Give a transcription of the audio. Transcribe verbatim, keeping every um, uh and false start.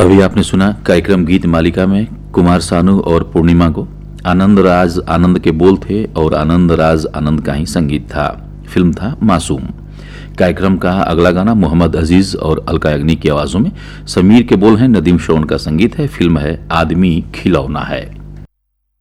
अभी आपने सुना कार्यक्रम गीत मालिका में कुमार सानू और पूर्णिमा को। आनंद राज आनंद के बोल थे और आनंद राज आनंद का ही संगीत था। फिल्म था मासूम। कार्यक्रम का अगला गाना मोहम्मद अजीज और अलका याग्निक की आवाजों में। समीर के बोल हैं, नदीम श्रवण का संगीत है। फिल्म है आदमी खिलौना है।